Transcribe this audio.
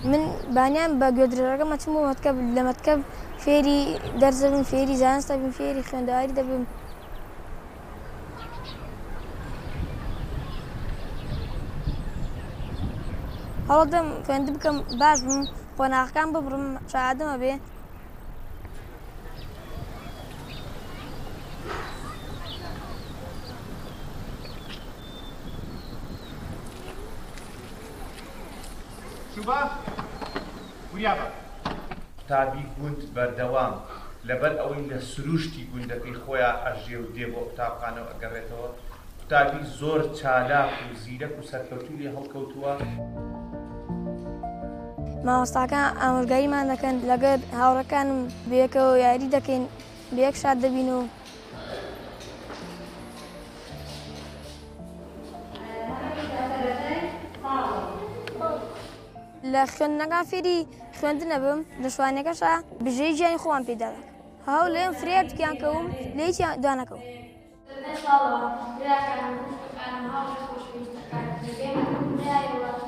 من بانیان بە گوێدرەکە مەچم و مەکتەب لە مەکتەب فێری دەرس دەبم، فێری زانست دەبم، فێری خوێندەواری دەبم. هەوڵدەم خوێند بکەم باش بم، قۆناغەکان ببڕم، شایەتمە بێ. شوبا وریابە قوتابی گوند بەردەوام لەبەر ئەوەی لە سروشتی گوندەکەی خۆیان ئەژێ و دێ بۆ قوتابخانەوە ئەگەڕێتەوە. قوتابی زۆر چالاک و زیرەک و سەرکەوتوو لێ هەڵکەوتووە. مامۆستاکان ئامۆژگاریمان دەکەن لەگەڵ هاوڕەکانم بەیەکەوە یاری دەکەین، بەیەک شاد دەبین و لە خوێندنەکان فێری خوێندن نەبم، لە شوانەکەشە بژێی ژیانی خۆمان پێدا دەکەم. هەوڵ لێم فرێر تکیان کەوم لە هیچیان دانەکەوم. ساڵەوە